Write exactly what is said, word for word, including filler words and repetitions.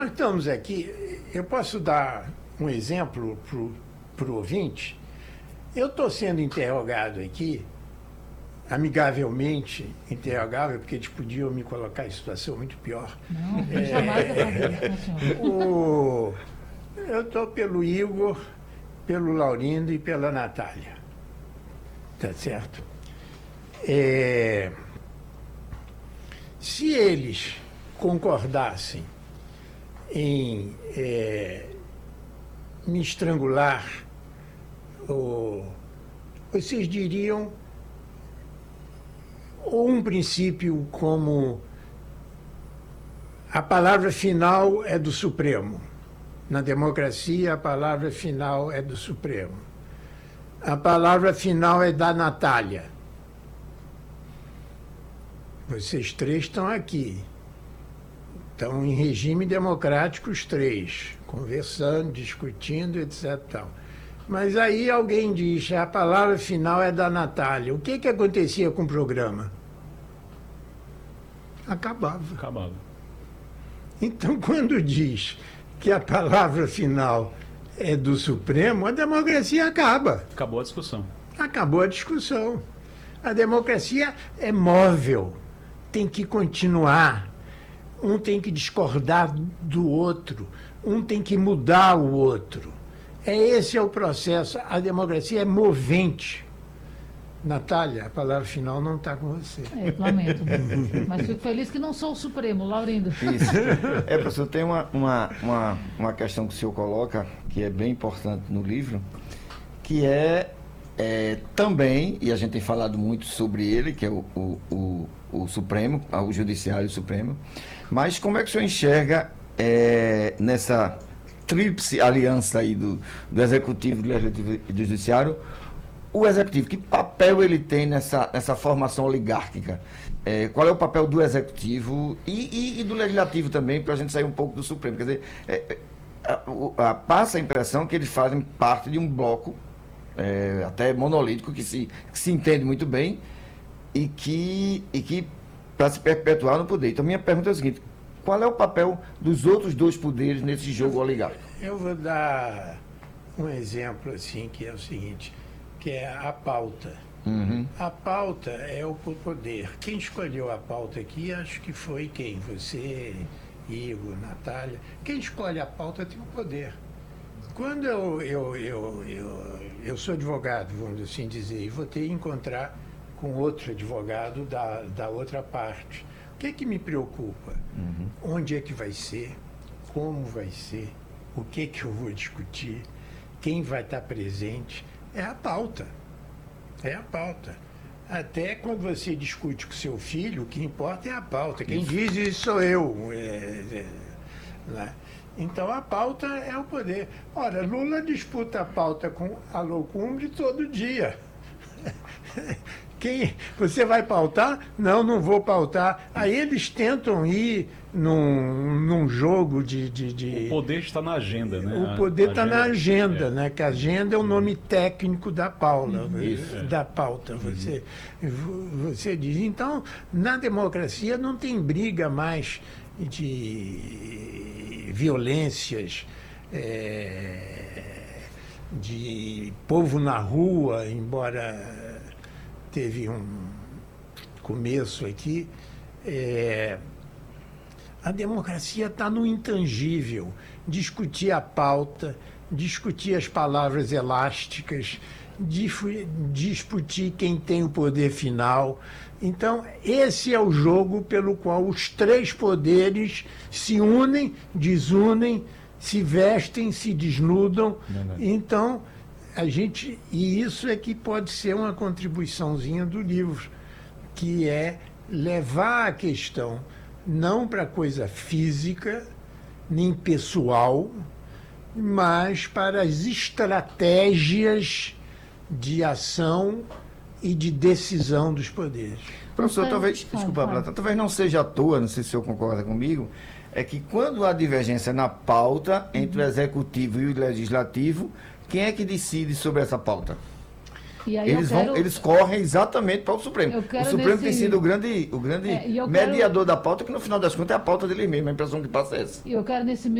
Nós estamos aqui, eu posso dar um exemplo para o ouvinte. Eu estou sendo interrogado aqui, amigavelmente interrogável, porque eles podiam me colocar em situação muito pior. Não, é, jamais acontece, senhor. o, eu estou pelo Igor, pelo Laurindo e pela Natália. Tá certo? É, se eles concordassem em é, me estrangular, ou, vocês diriam ou um princípio como a palavra final é do Supremo. Na democracia, a palavra final é do Supremo. A palavra final é da Natália. Vocês três estão aqui. Estão em regime democrático os três, conversando, discutindo, etcétera. Tal. Mas aí alguém diz, a palavra final é da Natália. O que, que acontecia com o programa? Acabava. Acabava. Então, quando diz que a palavra final é do Supremo, a democracia acaba. Acabou a discussão. Acabou a discussão. A democracia é móvel, tem que continuar. Um tem que discordar do outro, um tem que mudar o outro. É, esse é o processo. A democracia é movente. Natália, a palavra final não está com você. É, eu lamento. Mas fico feliz que não sou o Supremo, Laurindo. Isso. É, professor, tem uma, uma, uma, uma questão que o senhor coloca, que é bem importante no livro, que é, é também, e a gente tem falado muito sobre ele, que é o, o, o, o Supremo, o Judiciário Supremo, mas como é que o senhor enxerga é, nessa tríplice aliança aí do, do Executivo, do Legislativo e do Judiciário, o Executivo, que papel ele tem nessa, nessa formação oligárquica? É, qual é o papel do Executivo e, e, e do Legislativo também, para a gente sair um pouco do Supremo? Quer dizer, é, a, a, passa a impressão que eles fazem parte de um bloco, é, até monolítico, que se, que se entende muito bem e que, e que para se perpetuar no poder. Então, minha pergunta é a seguinte: qual é o papel dos outros dois poderes nesse jogo oligárquico? Eu vou dar um exemplo assim, que é o seguinte, que é a pauta. Uhum. A pauta é o poder. Quem escolheu a pauta aqui, acho que foi quem? Você, Igor, Natália. Quem escolhe a pauta tem o poder. Quando eu, eu, eu, eu, eu sou advogado, vamos assim dizer, e vou ter que encontrar com outro advogado da, da outra parte. O que é que me preocupa? Uhum. Onde é que vai ser? Como vai ser? O que é que eu vou discutir? Quem vai estar presente? É a pauta. É a pauta. Até quando você discute com seu filho, o que importa é a pauta. Quem isso. diz isso sou eu. É, é, né? Então a pauta é o poder. Ora, Lula disputa a pauta com a Alocumbre todo dia. Quem, você vai pautar? Não, não vou pautar. Aí eles tentam ir num, num jogo de, de, de... O poder está na agenda, né? O poder está na agenda, é. né? Que a agenda é o nome técnico da Paula, Isso. da pauta. Você, você diz. Então, na democracia não tem briga mais de violências, é, de povo na rua, embora teve um começo aqui. É, a democracia está no intangível. Discutir a pauta, discutir as palavras elásticas, discutir quem tem o poder final. Então, esse é o jogo pelo qual os três poderes se unem, desunem, se vestem, se desnudam. Então, a gente, e isso é que pode ser uma contribuiçãozinha do livro, que é levar a questão não para coisa física, nem pessoal, mas para as estratégias de ação e de decisão dos poderes. Professor, Então, talvez, fala, desculpa, fala. Plata, talvez não seja à toa, não sei se o senhor concorda comigo, é que quando há divergência na pauta entre o Executivo e o Legislativo, quem é que decide sobre essa pauta? E aí eu eles, quero- vão, eles correm exatamente para o Supremo. Eu O quero Supremo nesse- tem sido o grande, o grande É, e eu quero- mediador da pauta, que no final das contas é a pauta dele mesmo, a impressão que passa é essa. E eu quero, nesse